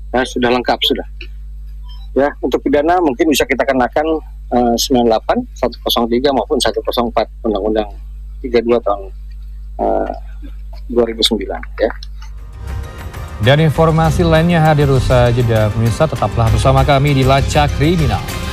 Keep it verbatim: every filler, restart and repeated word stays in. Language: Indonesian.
Nah, sudah lengkap sudah. Ya, untuk pidana mungkin bisa kita kenakan uh, sembilan puluh delapan, seratus tiga maupun seratus empat Undang-Undang tiga puluh dua tahun uh, dua ribu sembilan ya. Dan informasi lainnya hadir usai jeda, pemirsa tetaplah bersama kami di Lacak Kriminal.